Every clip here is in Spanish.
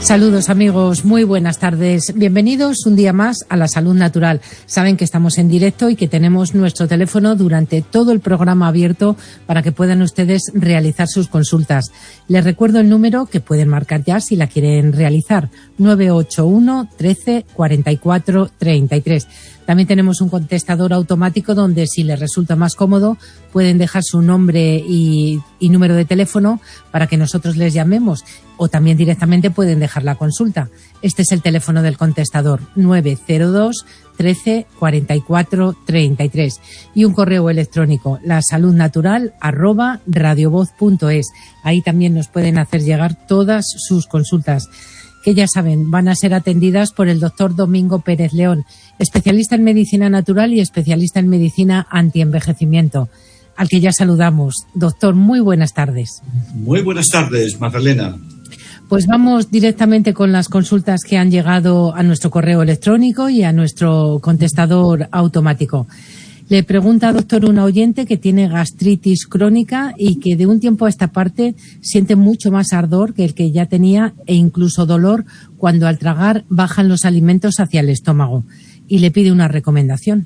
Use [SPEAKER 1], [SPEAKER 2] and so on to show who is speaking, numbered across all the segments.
[SPEAKER 1] Saludos amigos, muy buenas tardes. Bienvenidos un día más a La Salud Natural. Saben que estamos en directo y que tenemos nuestro teléfono durante todo el programa abierto para que puedan ustedes realizar sus consultas. Les recuerdo el número que pueden marcar ya si la quieren realizar, 981 13 44 33. También tenemos un contestador automático donde, si les resulta más cómodo, pueden dejar su nombre y número de teléfono para que nosotros les llamemos, o también directamente pueden dejar la consulta. Este es el teléfono del contestador, 902 13 44 33, y un correo electrónico, lasaludnatural@radiovoz.es. Ahí también nos pueden hacer llegar todas sus consultas, que ya saben, van a ser atendidas por el doctor Domingo Pérez León, especialista en medicina natural y especialista en medicina antienvejecimiento, al que ya saludamos. Doctor, muy buenas tardes.
[SPEAKER 2] Muy buenas tardes, Magdalena.
[SPEAKER 1] Pues vamos directamente con las consultas que han llegado a nuestro correo electrónico y a nuestro contestador automático. Le pregunta, doctor, una oyente que tiene gastritis crónica y que de un tiempo a esta parte siente mucho más ardor que el que ya tenía e incluso dolor cuando al tragar bajan los alimentos hacia el estómago, y le pide una recomendación.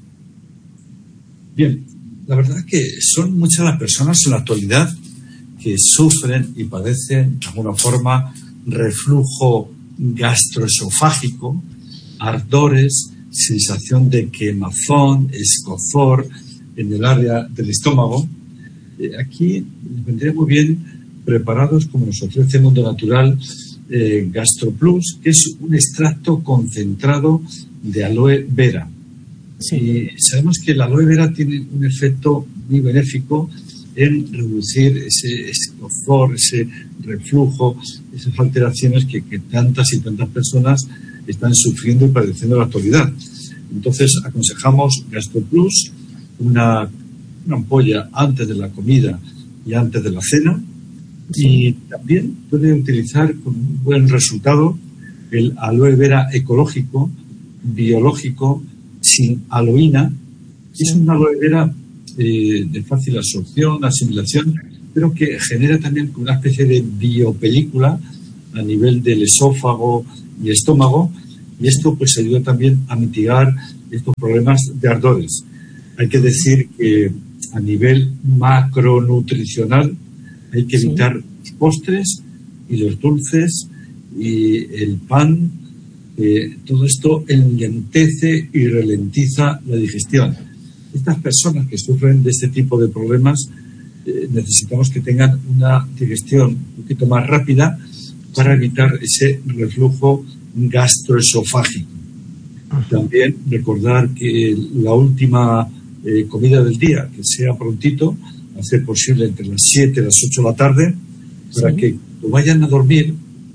[SPEAKER 2] Bien, la verdad que son muchas las personas en la actualidad que sufren y padecen de alguna forma reflujo gastroesofágico, ardores, sensación de quemazón, escozor en el área del estómago. Aquí vendría muy bien preparados, como nos ofrece Mundo Natural, GastroPlus, que es un extracto concentrado de aloe vera. Sí. Y sabemos que el aloe vera tiene un efecto muy benéfico en reducir ese escozor, ese reflujo, esas alteraciones que tantas y tantas personas están sufriendo y padeciendo en la actualidad. Entonces aconsejamos GastroPlus, una ampolla antes de la comida y antes de la cena. Sí. Y también puede utilizar con un buen resultado el aloe vera ecológico, biológico, sin aloína. Sí. Es una aloe vera de fácil absorción, asimilación, pero que genera también una especie de biopelícula a nivel del esófago y estómago, y esto pues ayuda también a mitigar estos problemas de ardores. Hay que decir que a nivel macronutricional hay que evitar los postres y los dulces y el pan. Todo esto enlentece y ralentiza la digestión. Estas personas que sufren de este tipo de problemas necesitamos que tengan una digestión un poquito más rápida para evitar ese reflujo gastroesofágico. También recordar que la última comida del día, que sea prontito, a ser posible entre las 7 y las 8 de la tarde, para que cuando vayan a dormir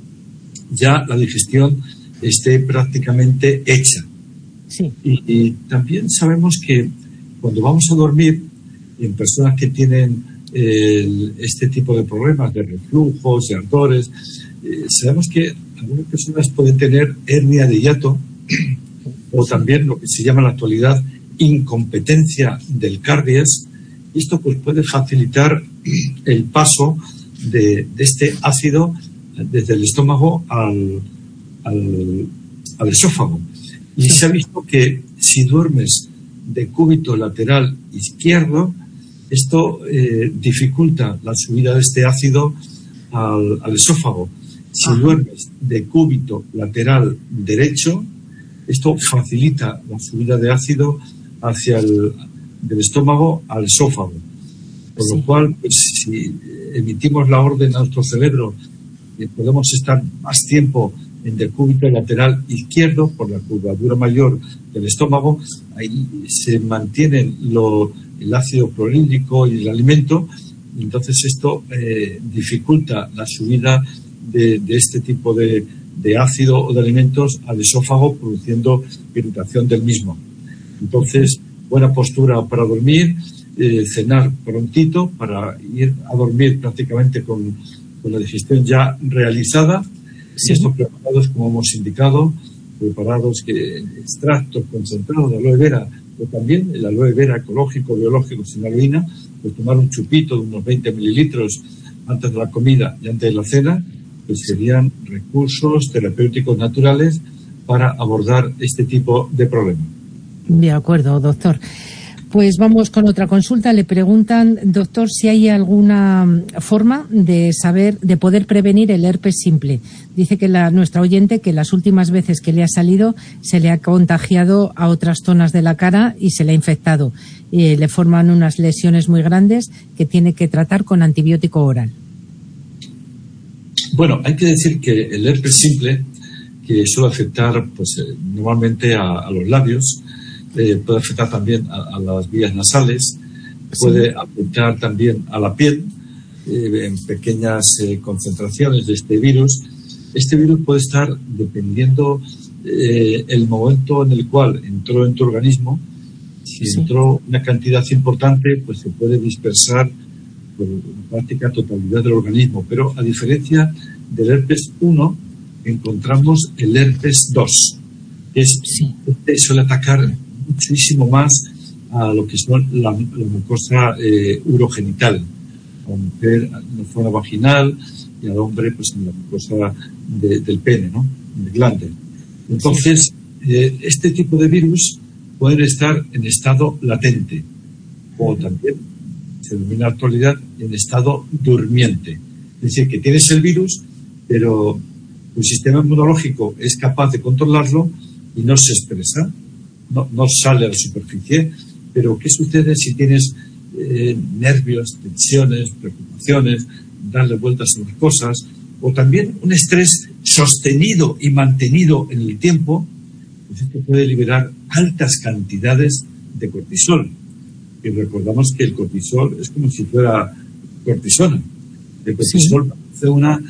[SPEAKER 2] ya la digestión esté prácticamente hecha. Sí. Y también sabemos que cuando vamos a dormir, en personas que tienen este tipo de problemas de reflujos, de ardores, sabemos que algunas personas pueden tener hernia de hiato o también lo que se llama en la actualidad incompetencia del cardias. Esto pues puede facilitar el paso de este ácido desde el estómago al esófago. Y se ha visto que si duermes de cúbito lateral izquierdo, esto dificulta la subida de este ácido al esófago. Si duermes de cúbito lateral derecho, esto facilita la subida de ácido hacia del estómago al esófago. Por lo cual, pues, si emitimos la orden a nuestro cerebro que podemos estar más tiempo en decúbito lateral izquierdo por la curvatura mayor del estómago, ahí se mantiene el ácido clorhídrico y el alimento, y entonces esto dificulta la subida de este tipo de ácido o de alimentos al esófago, produciendo irritación del mismo. Entonces, buena postura para dormir, cenar prontito para ir a dormir prácticamente con la digestión ya realizada. Sí. Y estos preparados, como hemos indicado, preparados extractos concentrados de aloe vera, o también el aloe vera ecológico, biológico, sin aloína, pues tomar un chupito de unos 20 mililitros antes de la comida y antes de la cena, pues serían recursos terapéuticos naturales para abordar este tipo de problemas.
[SPEAKER 1] De acuerdo, doctor. Pues vamos con otra consulta. Le preguntan, doctor, si hay alguna forma de poder prevenir el herpes simple. Dice que nuestra oyente que las últimas veces que le ha salido se le ha contagiado a otras zonas de la cara y se le ha infectado. Le forman unas lesiones muy grandes que tiene que tratar con antibiótico oral.
[SPEAKER 2] Bueno, hay que decir que el herpes simple, que suele afectar pues normalmente a los labios, puede afectar también a las vías nasales, puede afectar también a la piel en pequeñas concentraciones de este virus. Este virus puede estar, dependiendo el momento en el cual entró en tu organismo, si entró una cantidad importante, pues se puede dispersar por la práctica totalidad del organismo. Pero a diferencia del herpes 1, encontramos el herpes 2, que este suele atacar muchísimo más a lo que son la mucosa urogenital, a la mujer en la zona vaginal y al hombre pues en la mucosa del pene, ¿no? Del glande. Entonces, este tipo de virus pueden estar en estado latente o también se denomina en la actualidad en estado durmiente. Es decir, que tienes el virus, pero tu sistema inmunológico es capaz de controlarlo y no se expresa. No sale a la superficie, pero ¿qué sucede si tienes nervios, tensiones, preocupaciones, darle vueltas a las cosas, o también un estrés sostenido y mantenido en el tiempo? Pues esto puede liberar altas cantidades de cortisol. Y recordamos que el cortisol es como si fuera cortisona. El cortisol hace una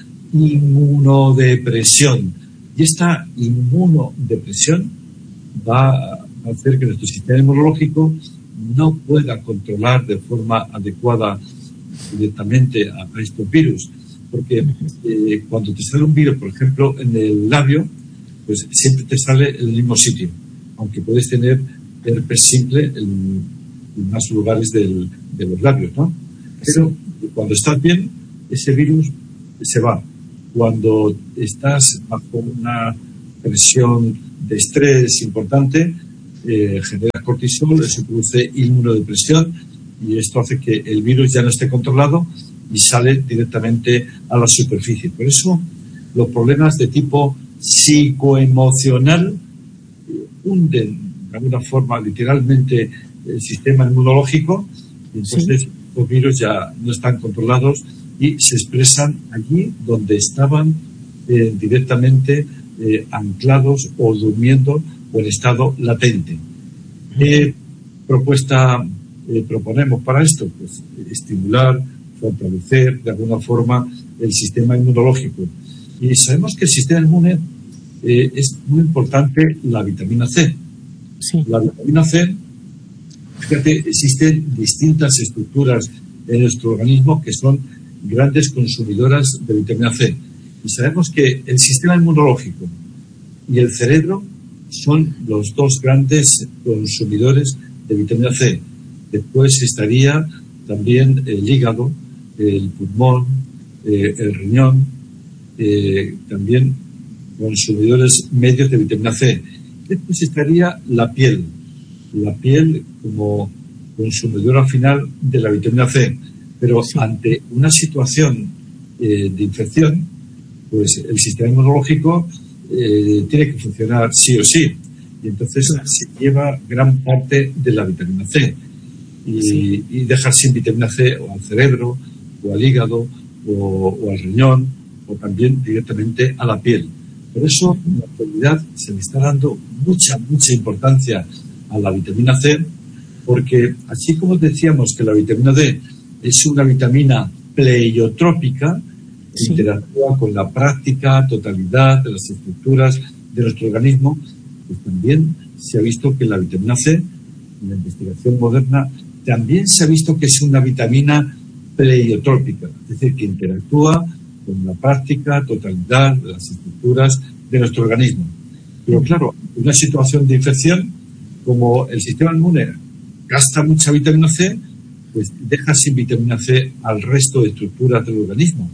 [SPEAKER 2] inmunodepresión. Y esta inmunodepresión va a hacer que nuestro sistema inmunológico no pueda controlar de forma adecuada directamente a estos virus. Porque cuando te sale un virus, por ejemplo, en el labio, pues siempre te sale en el mismo sitio, aunque puedes tener herpes simple en más lugares de los labios, ¿no? Pero cuando estás bien, ese virus se va. Cuando estás bajo una presión de estrés importante, genera cortisol, eso produce inmunodepresión y esto hace que el virus ya no esté controlado y sale directamente a la superficie. Por eso los problemas de tipo psicoemocional hunden de alguna forma literalmente el sistema inmunológico y entonces los virus ya no están controlados y se expresan allí donde estaban directamente anclados o durmiendo o en estado latente. ¿Qué propuesta proponemos para esto? Pues estimular, fortalecer de alguna forma el sistema inmunológico. Y sabemos que el sistema inmune es muy importante la vitamina C. La vitamina C, fíjate, existen distintas estructuras en nuestro organismo que son grandes consumidoras de vitamina C. Y sabemos que el sistema inmunológico y el cerebro son los dos grandes consumidores de vitamina C. Después estaría también el hígado, el pulmón, el riñón, también consumidores medios de vitamina C. Después estaría la piel como consumidora final de la vitamina C. Pero ante una situación de infección, pues el sistema inmunológico tiene que funcionar sí o sí. Y entonces se lleva gran parte de la vitamina C. Y dejar sin vitamina C o al cerebro, o al hígado, o al riñón, o también directamente a la piel. Por eso, en la actualidad, se le está dando mucha importancia a la vitamina C, porque así como decíamos que la vitamina D es una vitamina pleiotrópica, que interactúa con la práctica totalidad de las estructuras de nuestro organismo, pues también se ha visto que la vitamina C, en la investigación moderna, también se ha visto que es una vitamina pleiotrópica, es decir, que interactúa con la práctica totalidad de las estructuras de nuestro organismo. Pero claro, en una situación de infección, como el sistema inmune gasta mucha vitamina C, pues deja sin vitamina C al resto de estructuras del organismo.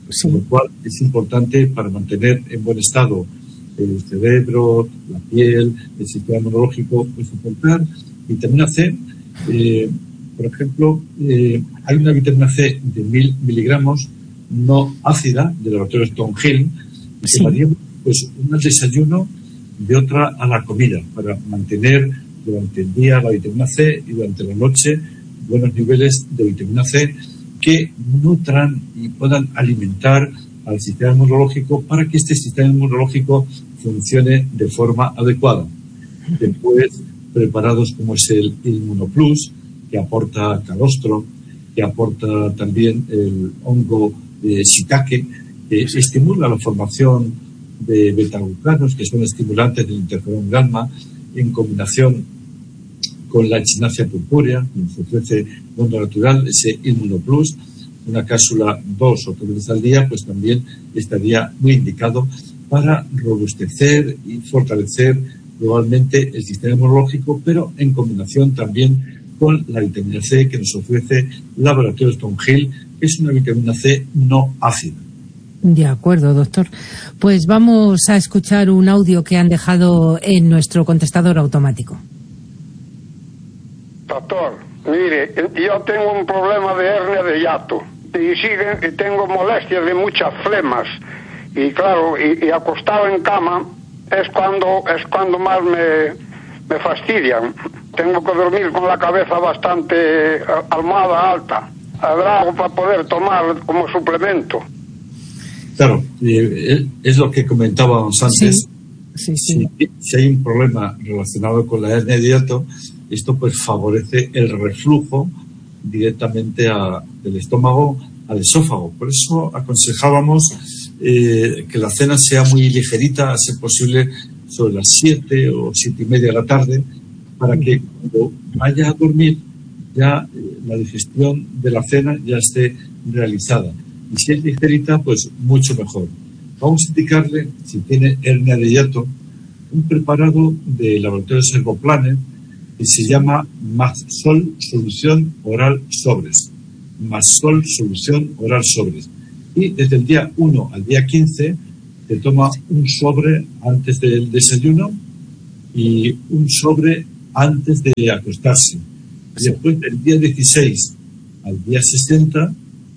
[SPEAKER 1] Sí.
[SPEAKER 2] Con lo cual es importante para mantener en buen estado el cerebro, la piel, el sistema inmunológico, pues soportar vitamina C. Por ejemplo, hay una vitamina C de 1000 miligramos no ácida del laboratorio Stonehill, y
[SPEAKER 1] Sí.
[SPEAKER 2] que varíamos pues una al desayuno y otra a la comida, para mantener durante el día la vitamina C y durante la noche buenos niveles de vitamina C que nutran y puedan alimentar al sistema inmunológico para que este sistema inmunológico funcione de forma adecuada. Después, preparados como es el Inmunoplus, que aporta calostro, que aporta también el hongo de shiitake, que estimula la formación de betaglucanos, que son estimulantes del interferón gamma, en combinación con la echinacea purpúrea, que nos ofrece Mundo Natural, ese Inmunoplus, una cápsula 2 o 3 veces al día, pues también estaría muy indicado para robustecer y fortalecer globalmente el sistema inmunológico, pero en combinación también con la vitamina C que nos ofrece Laboratorio Stonehill, que es una vitamina C no ácida.
[SPEAKER 1] De acuerdo, doctor. Pues vamos a escuchar un audio que han dejado en nuestro contestador automático.
[SPEAKER 3] Doctor, mire, yo tengo un problema de hernia de hiato y tengo molestias de muchas flemas y claro, y acostado en cama es cuando más me fastidian. Tengo que dormir con la cabeza bastante almohada alta. ¿Habrá algo para poder tomar como suplemento?
[SPEAKER 2] Claro, es lo que comentábamos antes.
[SPEAKER 1] Sí.
[SPEAKER 2] Si hay un problema relacionado con la hernia de hiato, esto pues favorece el reflujo directamente del estómago al esófago. Por eso aconsejábamos que la cena sea muy ligerita, a ser posible sobre las 7 o 7:30 de la tarde, para que cuando vaya a dormir ya la digestión de la cena ya esté realizada. Y si es ligerita, pues mucho mejor. Vamos a indicarle, si tiene hernia de hiato, un preparado de Laboratorio Servoplanet que se llama Maxol Solución Oral Sobres. Maxol Solución Oral Sobres. Y desde el día 1 al día 15 se toma un sobre antes del desayuno y un sobre antes de acostarse. Y después del día 16 al día 60,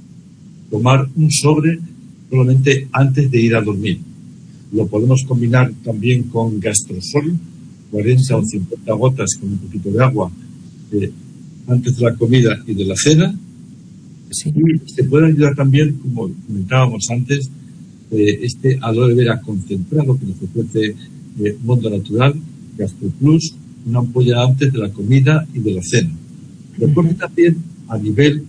[SPEAKER 2] tomar un sobre solamente antes de ir a dormir. Lo podemos combinar también con Gastrosol, 40 o 50 gotas con un poquito de agua antes de la comida y de la cena.
[SPEAKER 1] Sí.
[SPEAKER 2] Y se puede ayudar también, como comentábamos antes, este aloe vera concentrado que nos ofrece Mundo Natural, GastroPlus, una ampolla antes de la comida y de la cena. Recuerde también a nivel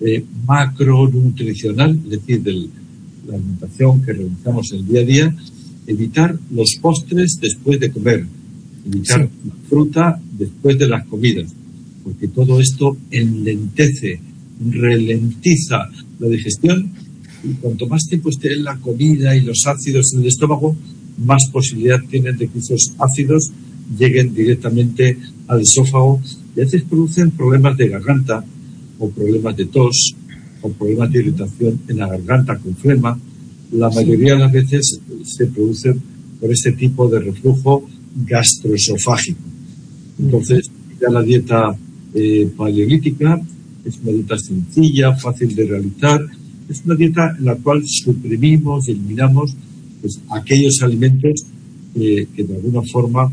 [SPEAKER 2] macronutricional, es decir, de la alimentación que realizamos el día a día, evitar los postres después de comer, evitar la fruta después de las comidas, porque todo esto enlentece, ralentiza la digestión, y cuanto más tiempo esté en la comida y los ácidos en el estómago, más posibilidad tienen de que esos ácidos lleguen directamente al esófago y a veces producen problemas de garganta o problemas de tos o problemas de irritación en la garganta con flema. La mayoría de las veces se producen por este tipo de reflujo gastroesofágico. Entonces, ya la dieta paleolítica es una dieta sencilla, fácil de realizar. Es una dieta en la cual suprimimos y eliminamos pues, aquellos alimentos que de alguna forma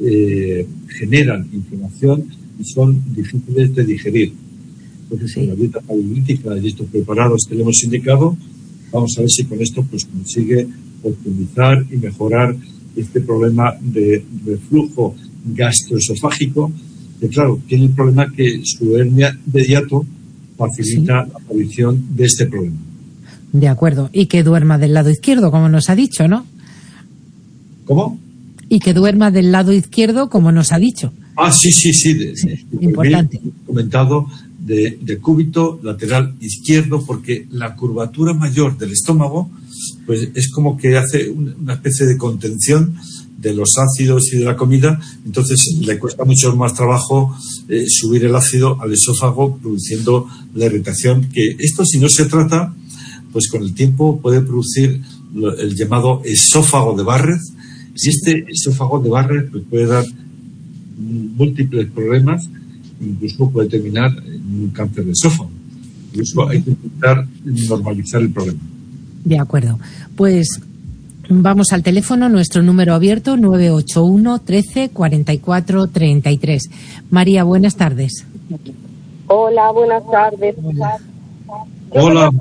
[SPEAKER 2] generan inflamación y son difíciles de digerir. Entonces, con la dieta paleolítica y estos preparados que le hemos indicado, vamos a ver si con esto pues consigue optimizar y mejorar este problema de reflujo gastroesofágico, que claro, tiene el problema que su hernia de hiato facilita la aparición de este problema.
[SPEAKER 1] De acuerdo. Y que duerma del lado izquierdo, como nos ha dicho, ¿no?
[SPEAKER 2] ¿Cómo?
[SPEAKER 1] Y que duerma del lado izquierdo, como nos ha dicho.
[SPEAKER 2] Ah, sí.
[SPEAKER 1] Importante.
[SPEAKER 2] He comentado de cúbito lateral izquierdo, porque la curvatura mayor del estómago pues es como que hace una especie de contención de los ácidos y de la comida, entonces le cuesta mucho más trabajo subir el ácido al esófago, produciendo la irritación, que esto, si no se trata, pues con el tiempo puede producir el llamado esófago de Barrett, y este esófago de Barrett pues puede dar múltiples problemas, incluso puede terminar en un cáncer de esófago. Incluso hay que intentar normalizar el problema.
[SPEAKER 1] De acuerdo. Pues vamos al teléfono, nuestro número abierto, 981 13 44 33. María, buenas tardes.
[SPEAKER 4] Hola, buenas tardes.
[SPEAKER 2] Hola.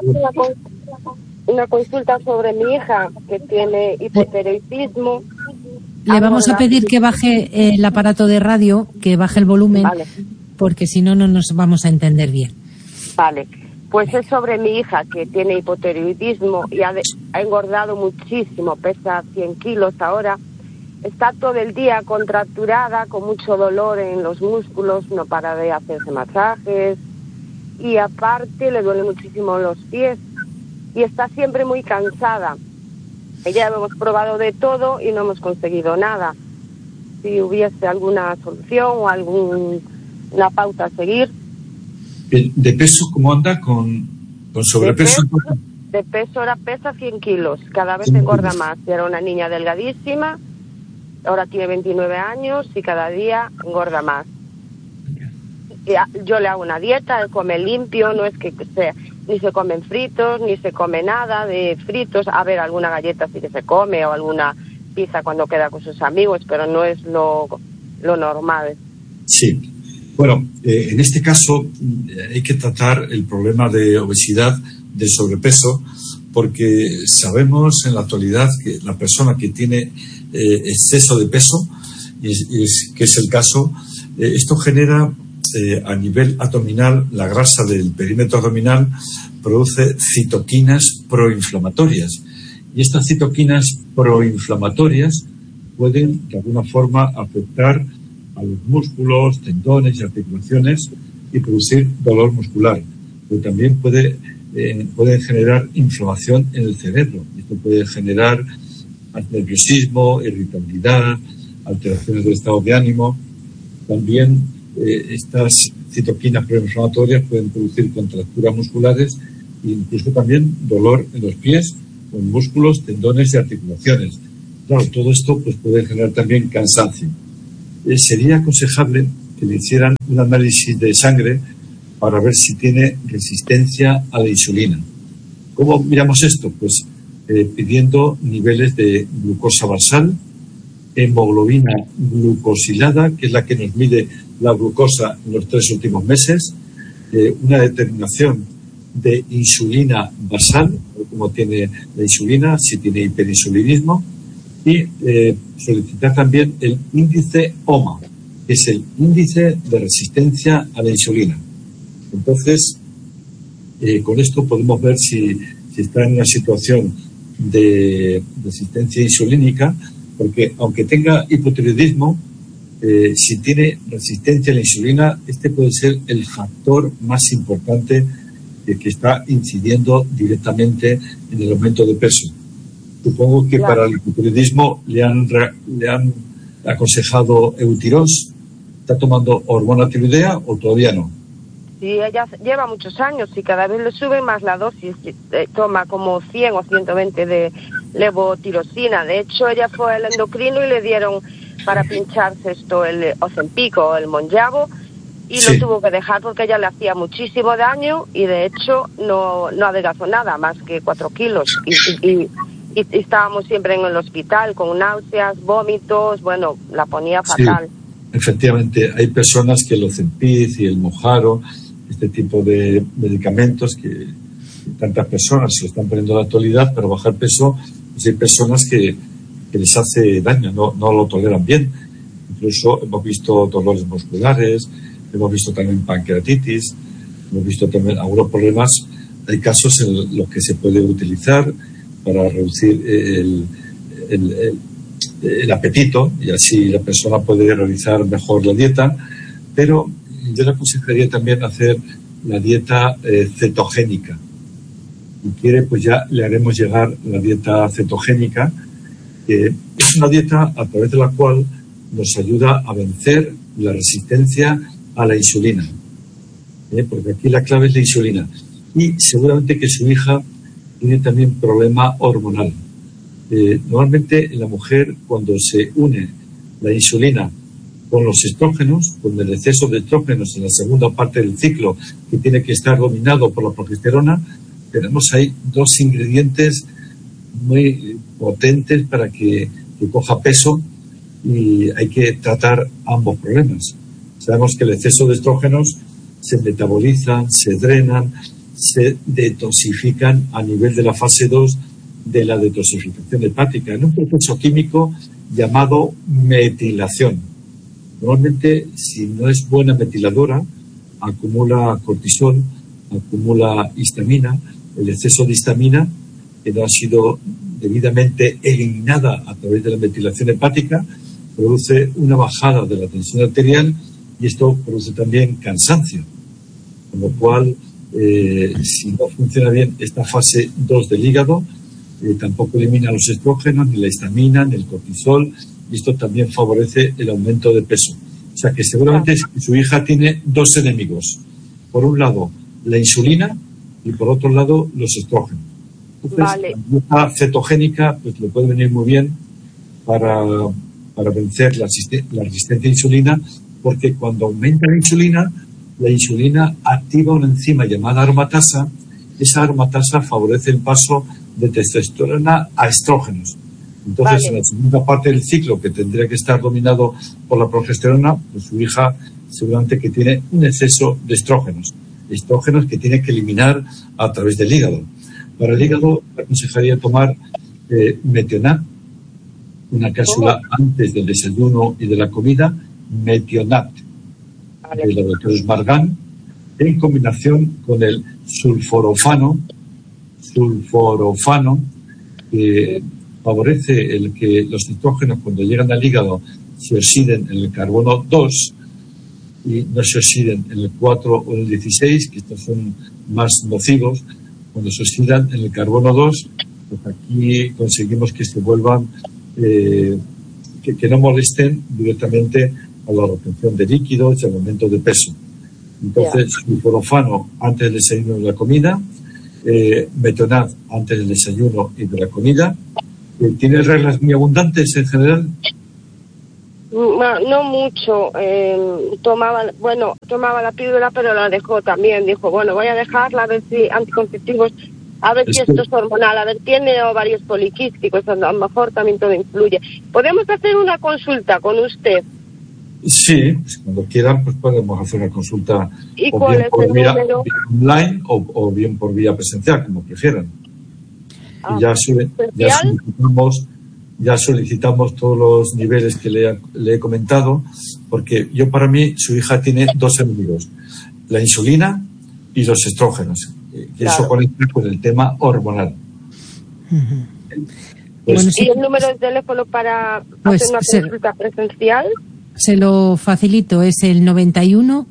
[SPEAKER 4] Una consulta sobre mi hija que tiene hipotiroidismo.
[SPEAKER 1] Le vamos a pedir que baje el aparato de radio, que baje el volumen,
[SPEAKER 4] Vale.
[SPEAKER 1] porque si no, no nos vamos a entender bien.
[SPEAKER 4] Vale, pues es sobre mi hija que tiene hipotiroidismo y ha engordado muchísimo, pesa 100 kilos ahora. Está todo el día contracturada, con mucho dolor en los músculos, no para de hacerse masajes y aparte le duele muchísimo los pies y está siempre muy cansada. Ya hemos probado de todo y no hemos conseguido nada. Si hubiese alguna solución o alguna pauta a seguir.
[SPEAKER 2] ¿De peso cómo anda? ¿Con sobrepeso?
[SPEAKER 4] De peso ahora pesa 100 kilos, cada vez engorda más. Era una niña delgadísima, ahora tiene 29 años y cada día engorda más. Yo le hago una dieta, él come limpio, no es que ni se comen fritos, ni se come nada de fritos. A ver, alguna galleta sí que se come o alguna pizza cuando queda con sus amigos, pero no es lo normal.
[SPEAKER 2] Sí. Bueno, en este caso hay que tratar el problema de obesidad, de sobrepeso, porque sabemos en la actualidad que la persona que tiene exceso de peso, que es el caso, esto genera a nivel abdominal, la grasa del perímetro abdominal produce citoquinas proinflamatorias. Y estas citoquinas proinflamatorias pueden de alguna forma afectar a los músculos, tendones y articulaciones y producir dolor muscular. Pero también puede generar inflamación en el cerebro. Esto puede generar nerviosismo, irritabilidad, alteraciones del estado de ánimo. También estas citoquinas proinflamatorias pueden producir contracturas musculares e incluso también dolor en los pies, con músculos, tendones y articulaciones. Claro, todo esto pues puede generar también cansancio. Sería aconsejable que le hicieran un análisis de sangre para ver si tiene resistencia a la insulina. ¿Cómo miramos esto? Pues pidiendo niveles de glucosa basal, hemoglobina glucosilada, que es la que nos mide la glucosa en los 3 últimos meses, una determinación de insulina basal, como tiene la insulina, si tiene hiperinsulinismo, y solicitar también el índice OMA, que es el índice de resistencia a la insulina. Entonces, con esto podemos ver si está en una situación de resistencia insulínica, porque aunque tenga hipotiroidismo, si tiene resistencia a la insulina, este puede ser el factor más importante que está incidiendo directamente en el aumento de peso. Supongo que para el hipotiroidismo le han aconsejado Eutirox. ¿Está tomando hormona tiroidea o todavía no?
[SPEAKER 4] Sí, ella lleva muchos años y cada vez le sube más la dosis. Toma como 100 o 120 de levotirosina. De hecho, ella fue al endocrino y le dieron para pincharse el Ozempic o el Monjaro y
[SPEAKER 2] Sí.
[SPEAKER 4] lo tuvo que dejar porque ella le hacía muchísimo daño y de hecho no adelgazó nada, más que 4 kilos. Y estábamos siempre en el hospital con náuseas, vómitos, bueno, la ponía fatal.
[SPEAKER 2] Sí, efectivamente, hay personas que el Ozempic y el Monjaro, este tipo de medicamentos que tantas personas se lo están poniendo en la actualidad para bajar peso, pues hay personas que les hace daño, no lo toleran bien. Incluso hemos visto dolores musculares, hemos visto también pancreatitis, hemos visto también algunos problemas. Hay casos en los que se puede utilizar para reducir el apetito y así la persona puede realizar mejor la dieta, pero yo le aconsejaría también hacer la dieta cetogénica. Si quiere, pues ya le haremos llegar la dieta cetogénica, que es una dieta a través de la cual nos ayuda a vencer la resistencia a la insulina. Porque aquí la clave es la insulina. Y seguramente que su hija tiene también problema hormonal. Normalmente en la mujer, cuando se une la insulina con los estrógenos, con el exceso de estrógenos en la segunda parte del ciclo, que tiene que estar dominado por la progesterona, tenemos ahí dos ingredientes muy potentes para que coja peso, y hay que tratar ambos problemas. Sabemos que el exceso de estrógenos se metabolizan, se drenan, se detoxifican a nivel de la fase 2 de la detoxificación hepática, en un proceso químico llamado metilación. Normalmente, si no es buena metiladora, acumula cortisol, acumula histamina. El exceso de histamina, que no ha sido debidamente eliminada a través de la metilación hepática, produce una bajada de la tensión arterial, y esto produce también cansancio. Con lo cual, si no funciona bien esta fase 2 del hígado, tampoco elimina los estrógenos, ni la histamina, ni el cortisol, y esto también favorece el aumento de peso. O sea que seguramente su hija tiene dos enemigos. Por un lado, la insulina, y por otro lado, los estrógenos. Entonces, la dieta cetogénica pues, le puede venir muy bien para vencer la resistencia a insulina, porque cuando aumenta la insulina activa una enzima llamada aromatasa. Esa aromatasa favorece el paso de testosterona a estrógenos. Entonces, en la segunda parte del ciclo, que tendría que estar dominado por la progesterona, pues su hija seguramente que tiene un exceso de estrógenos que tiene que eliminar a través del hígado. Para el hígado, le aconsejaría tomar Metionat, una cápsula antes del desayuno y de la comida, Metionat, de laboratorios Margan, en combinación con el sulforofano, que favorece el que los nitrógenos, cuando llegan al hígado, se oxiden en el carbono 2 y no se oxiden en el 4 o en el 16, que estos son más nocivos. Cuando se oxidan en el carbono 2, pues aquí conseguimos que se vuelvan, que no molesten directamente a la retención de líquidos y al aumento de peso. Entonces, sulforofano antes del desayuno y de la comida, Metionat antes del desayuno y de la comida. ¿Tiene reglas muy abundantes en general?
[SPEAKER 4] No mucho. Tomaba la píldora, pero la dejó también. Dijo, bueno, voy a dejarla, a ver si anticonceptivos, a ver si esto es hormonal, a ver, tiene ovarios poliquísticos, a lo mejor también todo influye. ¿Podemos hacer una consulta con usted?
[SPEAKER 2] Sí, pues cuando quieran, pues podemos hacer una consulta,
[SPEAKER 4] ¿Y
[SPEAKER 2] o
[SPEAKER 4] cuál
[SPEAKER 2] bien
[SPEAKER 4] es
[SPEAKER 2] por
[SPEAKER 4] el
[SPEAKER 2] vía
[SPEAKER 4] número?
[SPEAKER 2] online o bien por vía presencial, como prefieran. Y ya solicitamos todos los niveles que le he comentado, porque para mí su hija tiene dos enemigos, la insulina y los estrógenos, que eso conecta con el tema hormonal.
[SPEAKER 4] ¿Y el número de teléfono para hacer una consulta presencial?
[SPEAKER 1] Se lo facilito, es el 91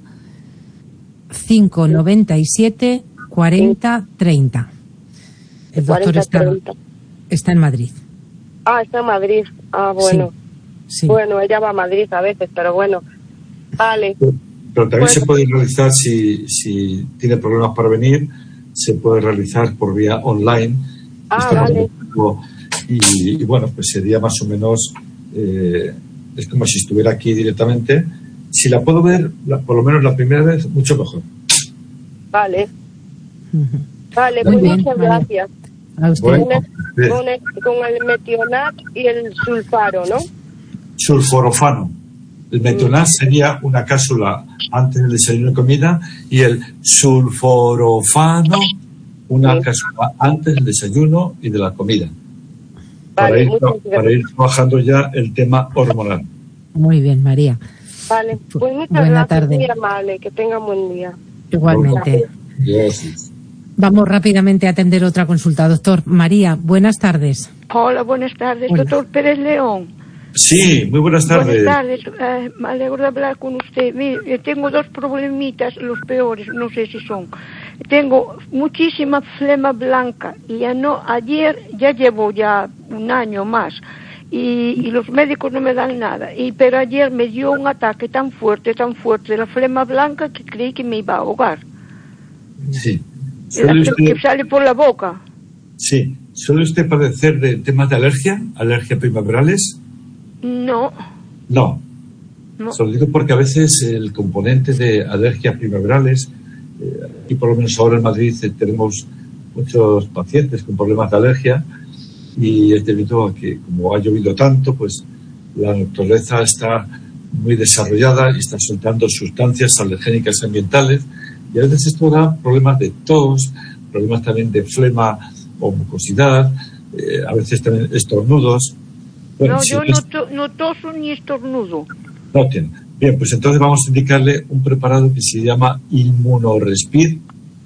[SPEAKER 1] 597 40 30. El doctor está en Madrid.
[SPEAKER 4] Está en Madrid. Bueno.
[SPEAKER 1] Sí.
[SPEAKER 4] Bueno, ella va a Madrid a veces, pero bueno. Vale.
[SPEAKER 2] Pero también se puede realizar, si tiene problemas para venir, se puede realizar por vía online.
[SPEAKER 4] Vale.
[SPEAKER 2] Y bueno, pues sería más o menos, es como si estuviera aquí directamente. Si la puedo ver, por lo menos la primera vez, mucho mejor.
[SPEAKER 4] Vale. Vale, pues muchas gracias.
[SPEAKER 1] A usted.
[SPEAKER 2] Bueno,
[SPEAKER 4] con el Metionat y el sulfaro, ¿no?
[SPEAKER 2] Sulforofano. El Metionat sería una cápsula antes del desayuno y comida, y el sulforofano una cápsula antes del desayuno y de la comida.
[SPEAKER 4] Vale,
[SPEAKER 2] para ir trabajando ya el tema hormonal.
[SPEAKER 1] Muy bien, María.
[SPEAKER 4] Vale, pues muchas
[SPEAKER 1] Buena
[SPEAKER 4] gracias,
[SPEAKER 1] tarde.
[SPEAKER 4] muy amable, que tenga buen día.
[SPEAKER 1] Igualmente.
[SPEAKER 2] Gracias.
[SPEAKER 1] Vamos rápidamente a atender otra consulta. Doctor María, buenas tardes.
[SPEAKER 5] Hola, buenas tardes,
[SPEAKER 1] Buenas.
[SPEAKER 5] doctor Pérez León.
[SPEAKER 2] Sí, muy buenas tardes.
[SPEAKER 5] Buenas tardes, me alegro de hablar con usted. Mire, yo tengo dos problemitas, los peores, no sé si son. Tengo muchísima flema blanca y ayer ya llevo ya un año más y los médicos no me dan nada. Pero ayer me dio un ataque tan fuerte de la flema blanca que creí que me iba a ahogar.
[SPEAKER 2] Sí.
[SPEAKER 5] Que sale por la boca.
[SPEAKER 2] Sí. ¿Suele usted padecer de temas de alergia primaverales?
[SPEAKER 5] No.
[SPEAKER 2] No. Se lo digo porque a veces el componente de alergias primaverales, y por lo menos ahora en Madrid tenemos muchos pacientes con problemas de alergia, y es debido a que, como ha llovido tanto, pues la naturaleza está muy desarrollada y está soltando sustancias alergénicas ambientales, y a veces esto da problemas de tos, problemas también de flema o mucosidad, a veces también estornudos. Bueno,
[SPEAKER 5] no,
[SPEAKER 2] si
[SPEAKER 5] yo no toso ni estornudo.
[SPEAKER 2] No tiene. Bien, pues entonces vamos a indicarle un preparado que se llama Inmunorespir,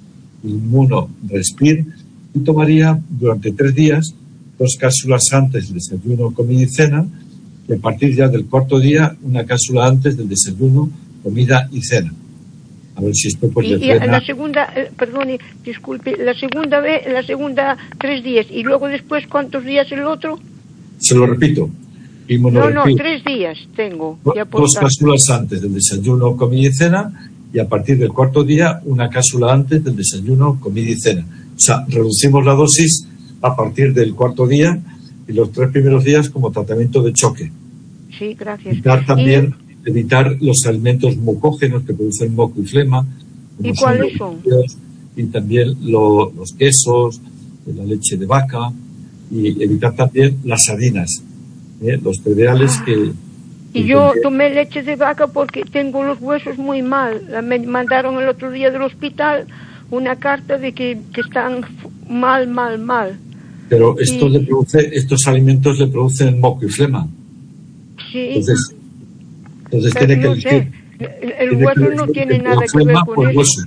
[SPEAKER 2] y tomaría durante 3 días 2 cápsulas antes del desayuno, comida y cena, y a partir ya del 4º día, una cápsula antes del desayuno, comida y cena. A ver si esto pues
[SPEAKER 5] y la segunda, perdone, disculpe, la segunda 3 días, y luego después, ¿cuántos días el otro?
[SPEAKER 2] Se lo repito.
[SPEAKER 5] No, 3 días tengo.
[SPEAKER 2] 2 cápsulas antes del desayuno, comida y cena, y a partir del 4º día, una cápsula antes del desayuno, comida y cena. O sea, reducimos la dosis a partir del 4º día y los 3 primeros días como tratamiento de choque.
[SPEAKER 5] Sí, gracias.
[SPEAKER 2] Evitar los alimentos mucógenos que producen moco y flema.
[SPEAKER 5] ¿Y cuáles son?
[SPEAKER 2] Y también los quesos, la leche de vaca, y evitar también las harinas, los cereales
[SPEAKER 5] Y yo tomé leche de vaca porque tengo los huesos muy mal. Me mandaron el otro día del hospital una carta de que están mal.
[SPEAKER 2] Pero estos alimentos le producen moco y flema.
[SPEAKER 5] Sí.
[SPEAKER 2] Entonces tiene que elegir.
[SPEAKER 5] El hueso no tiene nada que ver con eso.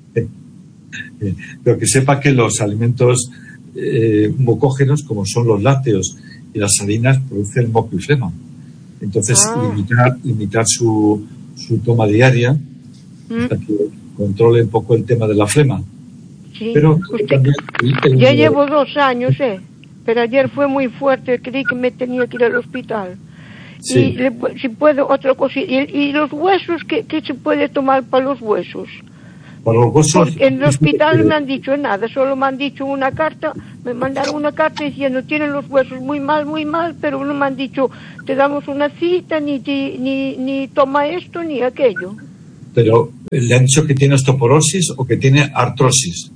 [SPEAKER 2] Pero que sepa que los alimentos mucógenos, como son los lácteos y las harinas, producen moco y flema. Entonces, limitar su toma diaria para que controle un poco el tema de la flema.
[SPEAKER 5] Sí.
[SPEAKER 2] Pero también
[SPEAKER 5] ya llevo 2 años, pero ayer fue muy fuerte, creí que me tenía que ir al hospital.
[SPEAKER 2] Sí.
[SPEAKER 5] Y si puedo, otra cosa. ¿Y los huesos? ¿Qué se puede tomar para los huesos?
[SPEAKER 2] Para los huesos.
[SPEAKER 5] Porque en el hospital no me han dicho nada, solo me han dicho una carta, me mandaron una carta diciendo tienen los huesos muy mal, pero no me han dicho te damos una cita, ni toma esto, ni aquello.
[SPEAKER 2] Pero le han dicho que tiene osteoporosis o que tiene artrosis.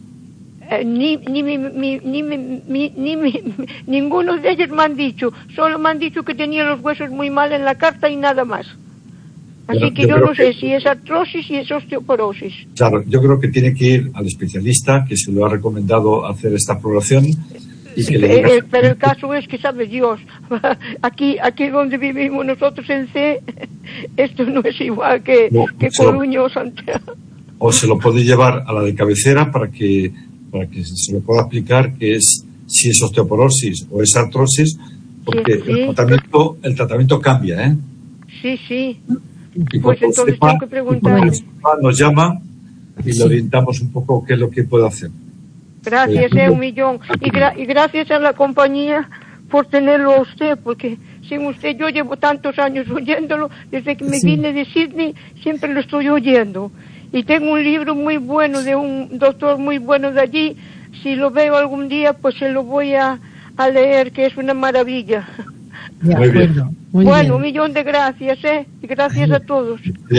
[SPEAKER 5] Ninguno de ellos me han dicho, solo me han dicho que tenía los huesos muy mal en la carta y nada más. Así que yo no sé si es artrosis y es osteoporosis.
[SPEAKER 2] Claro, yo creo que tiene que ir al especialista que se lo ha recomendado hacer esta exploración.
[SPEAKER 5] Pero el caso es que, sabe Dios, aquí donde vivimos nosotros en C, esto no es igual que Coruña o Santiago. O
[SPEAKER 2] se lo puede llevar a la de cabecera para que se le pueda aplicar si es osteoporosis o es artrosis, porque sí. el tratamiento cambia,
[SPEAKER 5] Sí.
[SPEAKER 2] Y
[SPEAKER 5] pues entonces tengo que preguntar.
[SPEAKER 2] Nos llama y le orientamos un poco qué es lo que puede hacer.
[SPEAKER 5] Gracias, 1.000.000. Y gracias a la compañía por tenerlo a usted, porque sin usted yo llevo tantos años oyéndolo, desde que me vine de Sydney siempre lo estoy oyendo. Y tengo un libro muy bueno de un doctor muy bueno de allí, si lo veo algún día pues se lo voy a leer, que es una maravilla.
[SPEAKER 1] De acuerdo. Muy
[SPEAKER 5] bueno,
[SPEAKER 1] bien.
[SPEAKER 5] 1.000.000 de gracias, y gracias a todos.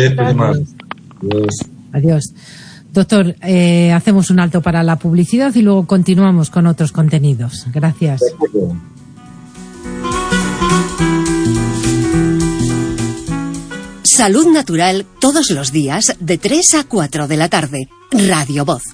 [SPEAKER 1] Adiós. Doctor, hacemos un alto para la publicidad y luego continuamos con otros contenidos. Gracias.
[SPEAKER 6] Salud Natural todos los días de 3 a 4 de la tarde. Radio Voz.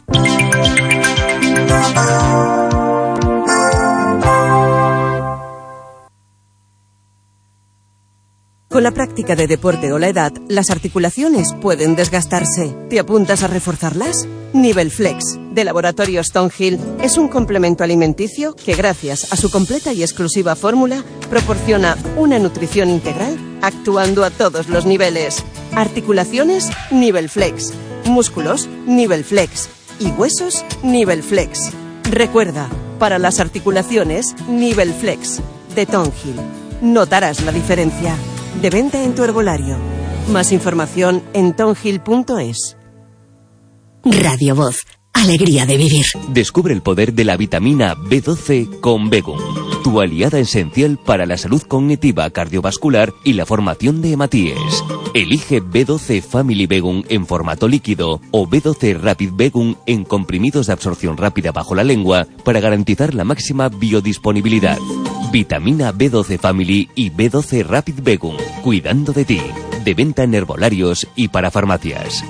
[SPEAKER 6] Con la práctica de deporte o la edad, las articulaciones pueden desgastarse. ¿Te apuntas a reforzarlas? Nivelflex, de Laboratorio Stonehill, es un complemento alimenticio que, gracias a su completa y exclusiva fórmula, proporciona una nutrición integral actuando a todos los niveles. Articulaciones, Nivelflex. Músculos, Nivelflex. Y huesos, Nivelflex. Recuerda, para las articulaciones, Nivelflex, de Stonehill. Notarás la diferencia. De venta en tu herbolario. Más información en tonhill.es. Radio Voz,
[SPEAKER 7] alegría de vivir.
[SPEAKER 8] Descubre el poder de la vitamina B12 con Begum, tu aliada esencial para la salud cognitiva, cardiovascular y la formación de hematíes. Elige B12 Family Begum en formato líquido o B12 Rapid Begum en comprimidos de absorción rápida bajo la lengua para garantizar la máxima biodisponibilidad. Vitamina B12 Family y B12 Rapid Begum, cuidando de ti. De venta en herbolarios y para farmacias.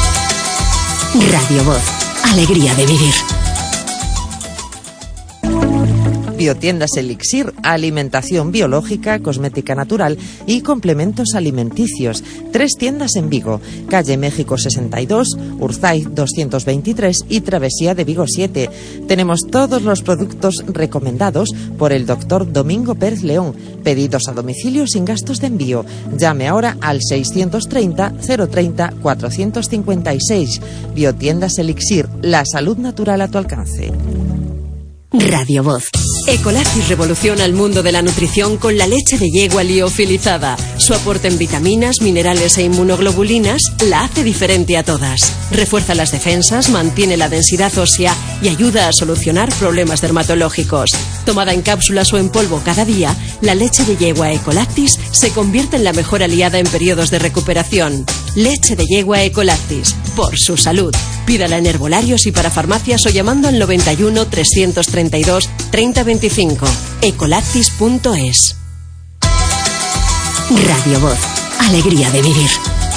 [SPEAKER 7] Radio Voz, alegría de vivir.
[SPEAKER 9] Biotiendas Elixir, alimentación biológica, cosmética natural y complementos alimenticios. 3 tiendas en Vigo, calle México 62, Urzay 223 y Travesía de Vigo 7. Tenemos todos los productos recomendados por el doctor Domingo Pérez León. Pedidos a domicilio sin gastos de envío. Llame ahora al 630 030 456. Biotiendas Elixir, la salud natural a tu alcance.
[SPEAKER 7] Radio Voz. Ecolactis revoluciona el mundo de la nutrición con la leche de yegua liofilizada. Su aporte en vitaminas, minerales e inmunoglobulinas la hace diferente a todas. Refuerza las defensas, mantiene la densidad ósea y ayuda a solucionar problemas dermatológicos. Tomada en cápsulas o en polvo cada día, la leche de yegua Ecolactis se convierte en la mejor aliada en periodos de recuperación. Leche de yegua Ecolactis, por su salud. Pídala en herbolarios y para farmacias o llamando al 91 332 3025. Ecolactis.es. Radio Voz, alegría de vivir.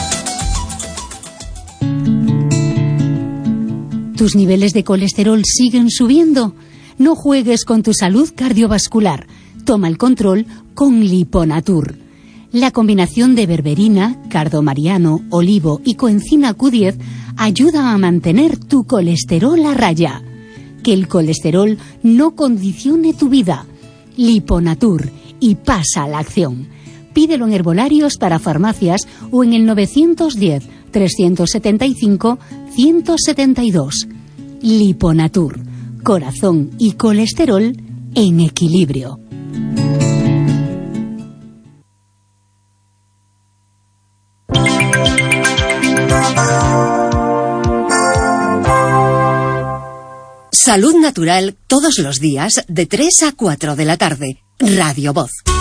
[SPEAKER 10] ¿Tus niveles de colesterol siguen subiendo? No juegues con tu salud cardiovascular. Toma el control con Liponatur. La combinación de berberina, cardomariano, olivo y coenzima Q10 ayuda a mantener tu colesterol a raya. Que el colesterol no condicione tu vida. Liponatur, y pasa a la acción. Pídelo en herbolarios para farmacias o en el 910 375 172. Liponatur, corazón y colesterol en equilibrio.
[SPEAKER 7] Salud natural todos los días de 3 a 4 de la tarde. Radio Voz.